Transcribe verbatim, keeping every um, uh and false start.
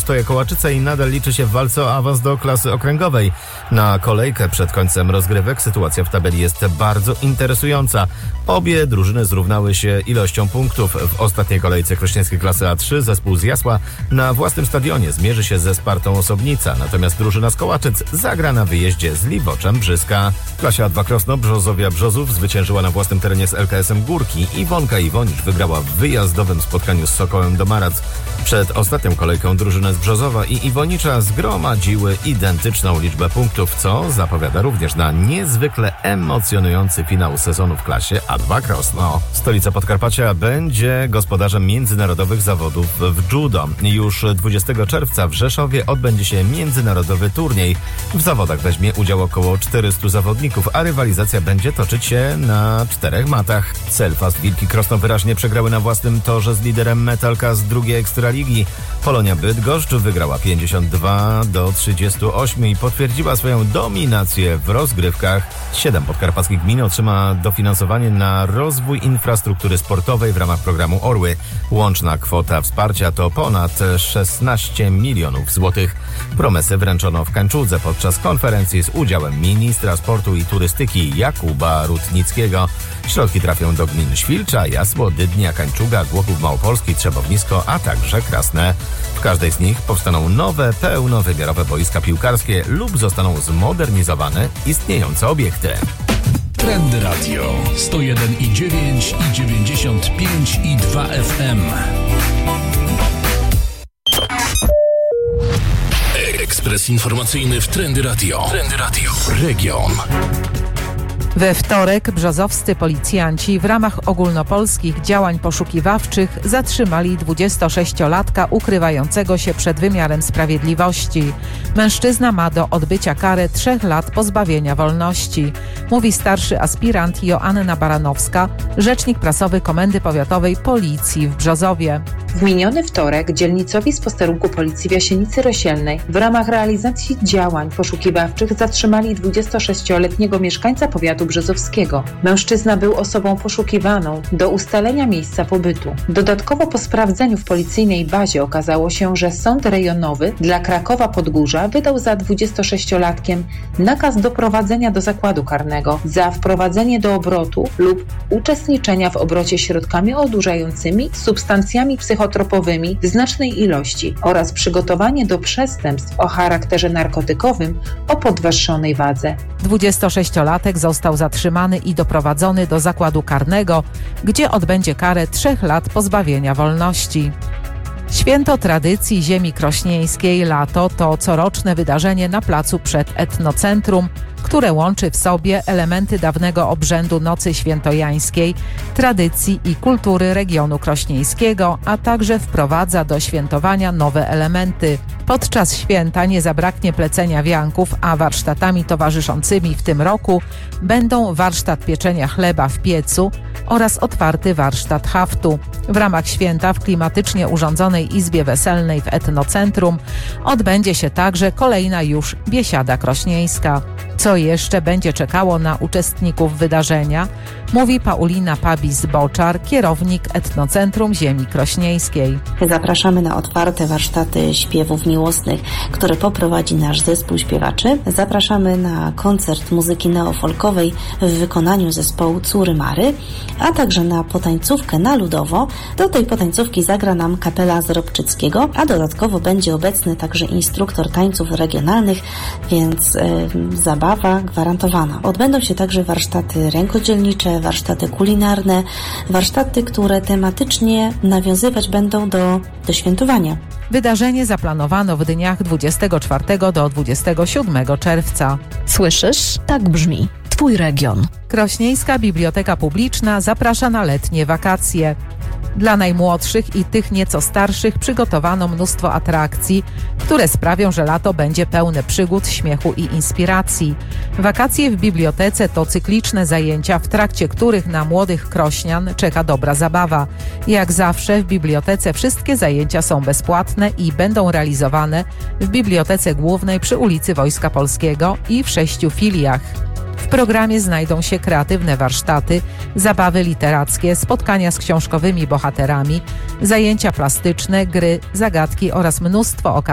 Ostoje Kołaczyce i nadal liczy się w walce o awans do klasy okręgowej. Na kolejkę przed końcem rozgrywek sytuacja w tabeli jest bardzo interesująca. Obie drużyny zrównały się ilością punktów. W ostatniej kolejce krośnieńskiej klasy A trzy zespół z Jasła na własnym stadionie zmierzy się ze Spartą Osobnica, natomiast drużyna z Kołaczyc zagra na wyjeździe z Liwoczem Brzyska. W klasie A dwa Krosno Brzozowia Brzozów zwyciężyła na własnym terenie z L K S-em Górki. Iwonka Iwonicz wygrała w wyjazdowym spotkaniu z Sokołem Domarac. Przed ostatnią kolejką drużyny z Brzozowa i Iwonicza zgromadziły identyczną liczbę punktów, co zapowiada również na niezwykle emocjonujący finał sezonu w klasie A dwa Krosno. Stolica Podkarpacia będzie gospodarzem międzynarodowych zawodów w judo. Już dwudziestego czerwca w Rzeszowie odbędzie się międzynarodowy turniej. W zawodach weźmie udział około czterystu zawodników, a rywalizacja będzie toczyć się na czterech matach. Selfast Wilki Krosno wyraźnie przegrały na własnym torze z liderem Metalka z drugiej Ekstraligi. Polonia Bydgoszcz wygrała pięćdziesiąt dwa do trzydziestu ośmiu i potwierdziła swoją dominację w rozgrywkach. Siedem podkarpackich gmin otrzyma dofinansowanie na rozwój infrastruktury sportowej w ramach programu Orły. Łączna kwota wsparcia to ponad szesnaście milionów złotych. Promesy wręczono w Kańczudze podczas konferencji z udziałem ministra sportu i turystyki Jakuba Rutnickiego. Środki trafią do gmin Świlcza, Jasło, Dydnia, Kańczuga, Głogów Małopolski, Trzebownisko, a także Krasne. W każdej z nich powstaną nowe, pełnowymiarowe boiska piłkarskie lub zostaną zmodernizowane istniejące obiekty. Trendy Radio sto jeden i dziewięć i dziewięćdziesiąt pięć i dwa F M. Ekspres informacyjny w Trendy Radio. Trendy Radio. Region. We wtorek brzozowscy policjanci w ramach ogólnopolskich działań poszukiwawczych zatrzymali dwudziestosześciolatka ukrywającego się przed wymiarem sprawiedliwości. Mężczyzna ma do odbycia karę trzech lat pozbawienia wolności, mówi starszy aspirant Joanna Baranowska, rzecznik prasowy Komendy Powiatowej Policji w Brzozowie. W miniony wtorek dzielnicowi z posterunku Policji w Jasienicy Rosielnej w ramach realizacji działań poszukiwawczych zatrzymali dwudziestosześcioletniego mieszkańca powiatu brzozowskiego. Mężczyzna był osobą poszukiwaną do ustalenia miejsca pobytu. Dodatkowo po sprawdzeniu w policyjnej bazie okazało się, że Sąd Rejonowy dla Krakowa Podgórza wydał za dwudziestosześciolatkiem nakaz doprowadzenia do zakładu karnego za wprowadzenie do obrotu lub uczestniczenia w obrocie środkami odurzającymi, substancjami psychotropowymi w znacznej ilości oraz przygotowanie do przestępstw o charakterze narkotykowym o podwyższonej wadze. dwudziestosześciolatek został zatrzymany i doprowadzony do zakładu karnego, gdzie odbędzie karę trzech lat pozbawienia wolności. Święto tradycji ziemi krośnieńskiej lato to coroczne wydarzenie na placu przed Etnocentrum, które łączy w sobie elementy dawnego obrzędu Nocy Świętojańskiej, tradycji i kultury regionu krośnieńskiego, a także wprowadza do świętowania nowe elementy. Podczas święta nie zabraknie plecenia wianków, a warsztatami towarzyszącymi w tym roku będą warsztat pieczenia chleba w piecu oraz otwarty warsztat haftu. W ramach święta w klimatycznie urządzonej izbie weselnej w Etnocentrum odbędzie się także kolejna już biesiada krośnieńska. Co jeszcze będzie czekało na uczestników wydarzenia, mówi Paulina Pabis-Boczar, kierownik Etnocentrum Ziemi Krośnieńskiej. Zapraszamy na otwarte warsztaty śpiewów miłosnych, które poprowadzi nasz zespół śpiewaczy. Zapraszamy na koncert muzyki neofolkowej w wykonaniu zespołu Córy Mary, a także na potańcówkę na ludowo. Do tej potańcówki zagra nam kapela Zrobczyckiego, a dodatkowo będzie obecny także instruktor tańców regionalnych, więc yy, zabawa gwarantowana. Odbędą się także warsztaty rękodzielnicze, warsztaty kulinarne, warsztaty, które tematycznie nawiązywać będą do, do świętowania. Wydarzenie zaplanowano w dniach dwudziestego czwartego do dwudziestego siódmego czerwca. Słyszysz? Tak brzmi Twój region. Krośnieńska Biblioteka Publiczna zaprasza na letnie wakacje. Dla najmłodszych i tych nieco starszych przygotowano mnóstwo atrakcji, które sprawią, że lato będzie pełne przygód, śmiechu i inspiracji. Wakacje w bibliotece to cykliczne zajęcia, w trakcie których na młodych krośnian czeka dobra zabawa. Jak zawsze w bibliotece wszystkie zajęcia są bezpłatne i będą realizowane w Bibliotece Głównej przy ulicy Wojska Polskiego i w sześciu filiach. W programie znajdą się kreatywne warsztaty, zabawy literackie, spotkania z książkowymi bohaterami, zajęcia plastyczne, gry, zagadki oraz mnóstwo okazji